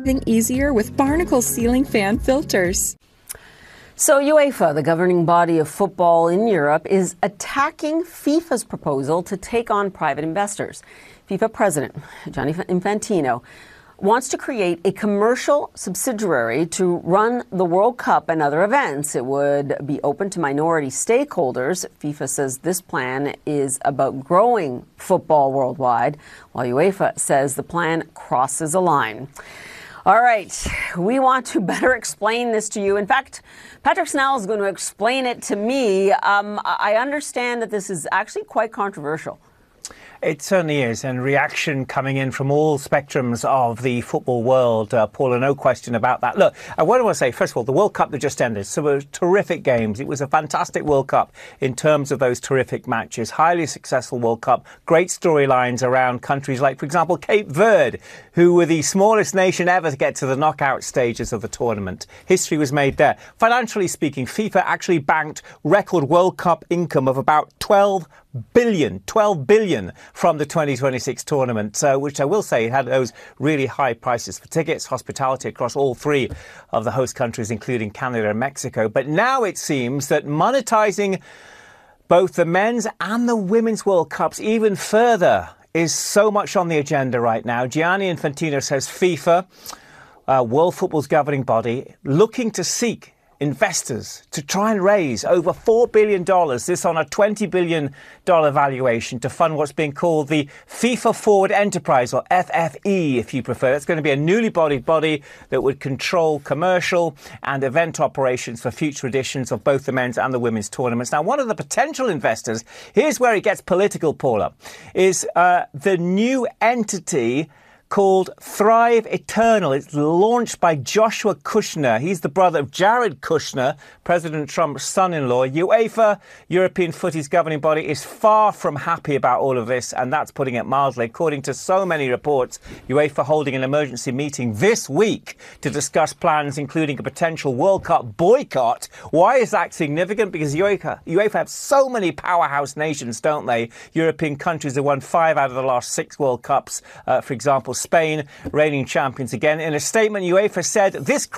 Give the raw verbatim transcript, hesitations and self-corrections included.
easier with Barnacle ceiling fan filters. So UEFA, the governing body of football in Europe, is attacking FIFA's proposal to take on private investors. FIFA President Gianni Infantino wants to create a commercial subsidiary to run the World Cup and other events. It would be open to minority stakeholders. FIFA says this plan is about growing football worldwide, while UEFA says the plan crosses a line. All right, we want to better explain this to you. In fact, Patrick Snell is going to explain it to me. Um, I understand that this is actually quite controversial. It certainly is, and reaction coming in from all spectrums of the football world, uh, Paula, no question about that. Look, I want to say, first of all, the World Cup that just ended, so it was terrific games. It was a fantastic World Cup in terms of those terrific matches. Highly successful World Cup. Great storylines around countries like, for example, Cape Verde, who were the smallest nation ever to get to the knockout stages of the tournament. History was made there. Financially speaking, FIFA actually banked record World Cup income of about twelve billion, twelve billion from the twenty twenty-six tournament, uh, which I will say had those really high prices for tickets, hospitality across all three of the host countries, including Canada and Mexico. But now it seems that monetizing both the men's and the women's World Cups even further is so much on the agenda right now. Gianni Infantino says FIFA, uh, world football's governing body, looking to seek investors to try and raise over four billion dollars, this on a twenty billion dollars valuation, to fund what's being called the FIFA Forward Enterprise, or F F E if you prefer. It's going to be a newly bodied body that would control commercial and event operations for future editions of both the men's and the women's tournaments. Now, one of the potential investors, here's where it gets political, Paula, is uh, the new entity called Thrive Eternal. It's launched by Joshua Kushner. He's the brother of Jared Kushner, President Trump's son-in-law. UEFA, European footy's governing body, is far from happy about all of this, and that's putting it mildly. According to so many reports, UEFA holding an emergency meeting this week to discuss plans including a potential World Cup boycott. Why is that significant? Because UEFA, UEFA have so many powerhouse nations, don't they? European countries have won five out of the last six World Cups, uh, for example, Spain, reigning champions again. In a statement, UEFA said this